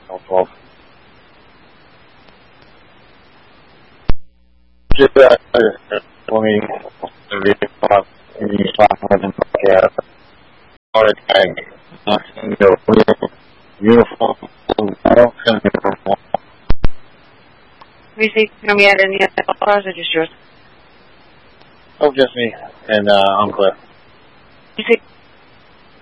12. Just for me, the vehicle, the uniform, Music, from yet any other cars or just yours? Oh, just me and Uncle. Music.